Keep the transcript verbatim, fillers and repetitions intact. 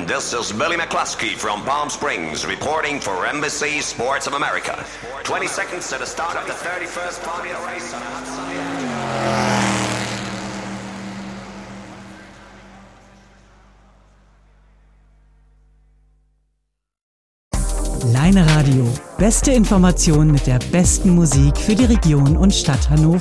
This is Billy McCluskey from Palm Springs reporting for Embassy Sports of America. twenty seconds to the start of the thirty-first Formula race on a hot sunny Leine Radio. Beste Informationen mit der besten Musik für die Region und Stadt Hannover.